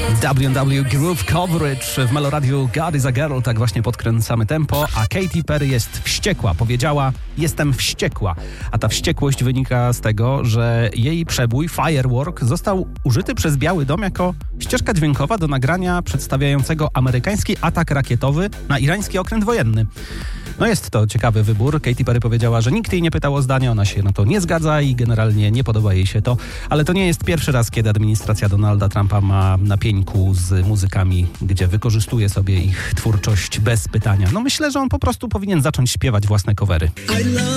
W&W Groove Coverage w Meloradiu God is a Girl, tak właśnie podkręcamy tempo, a Katy Perry jest wściekła. Powiedziała, jestem wściekła. A ta wściekłość wynika z tego, że jej przebój Firework został użyty przez Biały Dom jako ścieżka dźwiękowa do nagrania przedstawiającego amerykański atak rakietowy na irański okręt wojenny. No jest to ciekawy wybór. Katy Perry powiedziała, że nikt jej nie pytał o zdanie, ona się na to nie zgadza i generalnie nie podoba jej się to. Ale to nie jest pierwszy raz, kiedy administracja Donalda Trumpa ma na pieńku z muzykami, gdzie wykorzystuje sobie ich twórczość bez pytania. No myślę, że on po prostu powinien zacząć śpiewać własne covery.